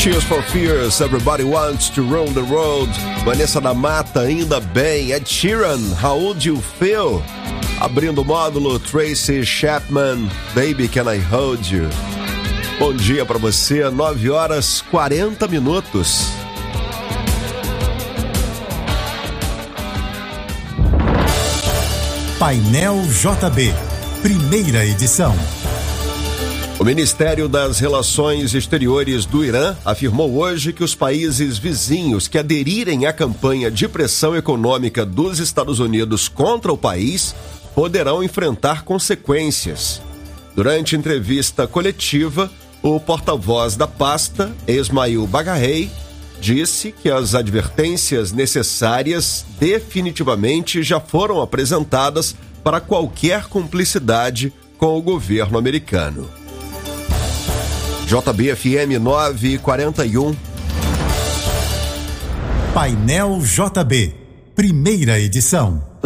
Tears for Fears, Everybody Wants to Rule the World. Vanessa da Mata, ainda bem. Ed Sheeran, How Would You Feel? Abrindo o módulo, Tracy Chapman, Baby Can I Hold You? Bom dia pra você, 9h40. Painel JB, primeira edição. O Ministério das Relações Exteriores do Irã afirmou hoje que os países vizinhos que aderirem à campanha de pressão econômica dos Estados Unidos contra o país poderão enfrentar consequências. Durante entrevista coletiva, o porta-voz da pasta, Esmail Baghaei, disse que as advertências necessárias definitivamente já foram apresentadas para qualquer cumplicidade com o governo americano. JB-FM 9h41. Painel JB, primeira edição.